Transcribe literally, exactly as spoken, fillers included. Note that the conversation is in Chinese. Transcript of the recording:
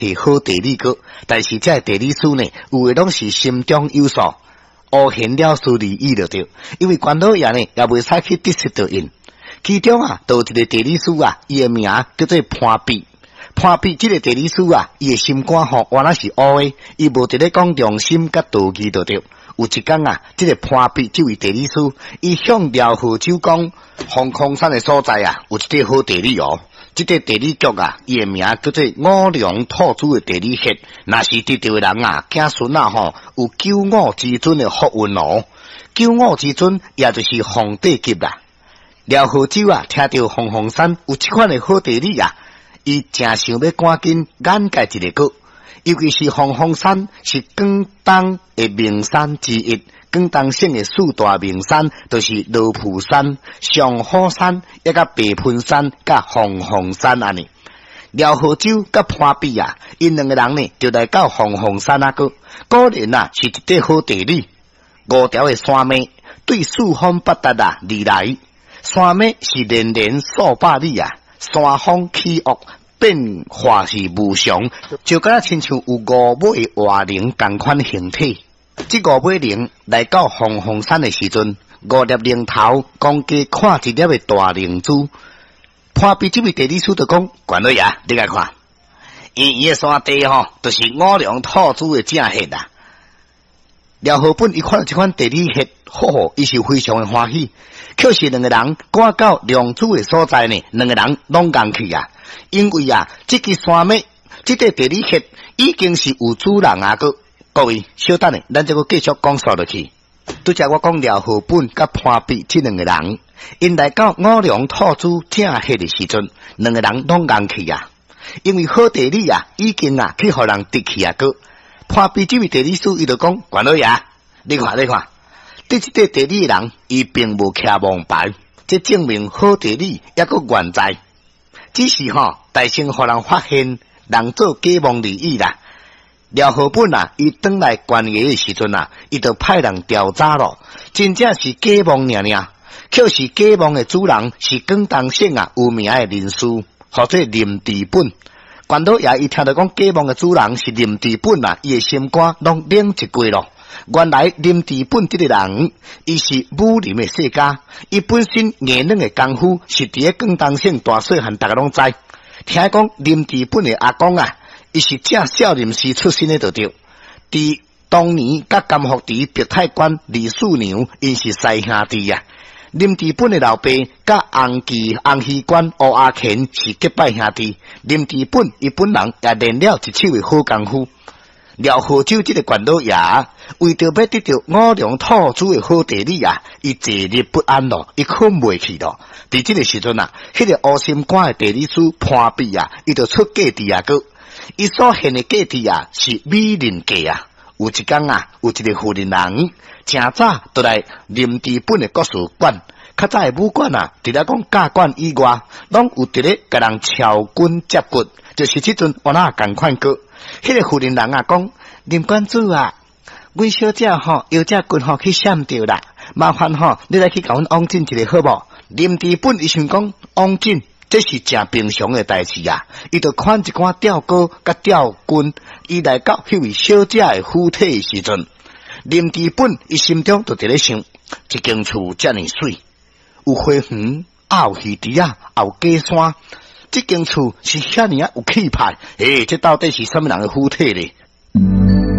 是好地理个，但是这地理书呢，有诶拢是心中有数，乌现了事利益了对。因为关老爷呢也袂使去得失着因，其中啊，有一个地理书啊，伊诶名叫做潘比。潘比这个地理书啊，伊诶心肝吼原来是乌诶，伊无伫咧讲良心甲道义着对。有一天啊，这个潘比这位地理师，伊向辽河州讲，凤凰山诶所在啊，有一块好地理哦。这个地理局啊，伊诶名叫做五梁土主诶地理穴。若是得到诶人啊，子孙啊吼，有九五之尊诶福运哦。九五之尊也就是皇帝级啦。辽河州啊，听到凤凰山有这款诶好地理啊，伊正想要赶紧眼界一个个。尤其是凤凰山是广东的名山之一，广东省的四大名山就是罗浮山、上河山、一个白盆山、甲凤凰山安尼。辽河州甲潘比啊，因两个人呢就来到凤凰山啊个，果然啊是一块好地理。五条的山脉对四方八达啊而来，山脉是连连数百里啊，山峰起伏。变化是无常，就敢亲像有五尾活灵同款形体。这五尾灵来到凤凰山的时阵，五粒灵头讲加看一粒的大灵珠。潘比这位地理师就讲：管老爷，你来看，因伊的山地吼，就是五梁土主的正穴啊。廖河本伊看到这款地理穴，吼，伊是非常的欢喜。可是两个人赶到梁主的所在呢，两个人拢共去啊。因为啊，这个山脉，这个地理穴已经是有主人啊个。各位，稍等咧，咱这个继续讲述落去。拄则我讲廖河本甲潘比这两个人，因来到五梁土主正穴的时阵，两个人拢共去啊。因为好地理啊，已经啊去互人得去啊个。潘比这位地理师伊就讲：管老爷，你看你看，这这个地理人伊并无徛王牌，这证明好地理也个原在。只是吼，大声互人发现，人做假冒利益啦。廖河本啊，伊转来关衙的时阵啊，伊就派人调查咯，真正是假冒尔尔，却是假冒的主人是广东省啊有名的人士，或者林治本。关老爷伊听到讲假冒的主人是林治本啊，伊的心肝拢冷一过咯。原来林治本这个人，伊是武林的世家，伊本身艺能的功夫是伫咧广东省大细汉，大家拢知。听讲林治本的阿公啊，伊是正少林寺出身的，就对。伫当年甲甘福寺白太关李素娘，因是师兄弟啊。林治本的老爸甲洪记洪熙官吴阿乾是结拜兄弟。林治本伊本人也练了一手的好功夫。廖河州这个关老爷为着要得到五梁土主的好地理啊，伊坐立不安咯，伊困袂去咯。伫这个时阵啊，迄、那个乌心肝的地理师潘比啊，伊就出价值啊个，伊所献的价值啊是美人价啊。有一天啊，有一个富人人，正早就来林治本的国术馆，较早的武馆啊，除了讲教馆以外，拢有伫咧甲人敲棍接骨，就是即阵我那共款个。迄个富人人啊讲，林馆主啊，阮小姐吼腰只骨吼去闪着啦，麻烦吼你来去甲阮往诊一个好无？林治本伊想讲往诊，这是正平常的代志啊。伊就看一寡吊钩甲吊棍，伊来到迄位小姐的躯体的时阵，林治本伊心中就伫咧想，一间厝遮尔水，有花园，也有鱼池啊，也有假山。这间厝是遐尼啊有气派，诶，这到底是什么人的躯体咧？